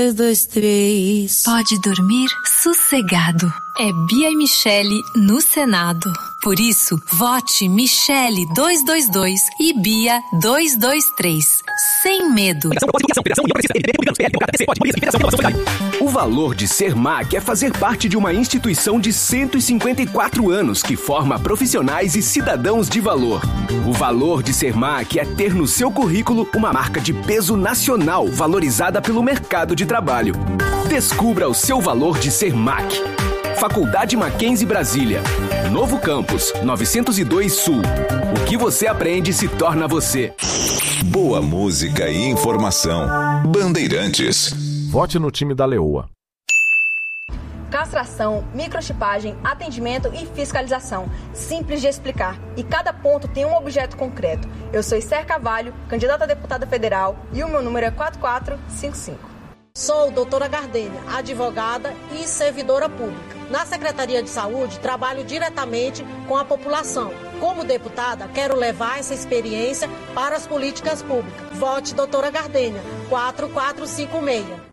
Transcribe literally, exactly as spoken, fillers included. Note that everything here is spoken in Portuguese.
dois, dois, três. Pode dormir sossegado. É Bia e Michele no Senado. Por isso, vote Michele duzentos e vinte e dois e Bia duzentos e vinte e três. Sem medo. O valor de ser M A C é fazer parte de uma instituição de cento e cinquenta e quatro anos que forma profissionais e cidadãos de valor. O valor de ser M A C é ter no seu currículo uma marca de peso nacional valorizada pelo mercado de trabalho. Descubra o seu valor de ser M A C. Faculdade Mackenzie Brasília. Novo Campus, novecentos e dois Sul. O que você aprende se torna você. Boa música e informação. Bandeirantes. Vote no time da Leoa. Castração, microchipagem, atendimento e fiscalização. Simples de explicar. E cada ponto tem um objeto concreto. Eu sou Esther Carvalho, candidata a deputada federal, e o meu número é quatro quatro cinco cinco. Sou doutora Gardênia, advogada e servidora pública. Na Secretaria de Saúde, trabalho diretamente com a população. Como deputada, quero levar essa experiência para as políticas públicas. Vote doutora Gardênia, quatro quatro cinco seis.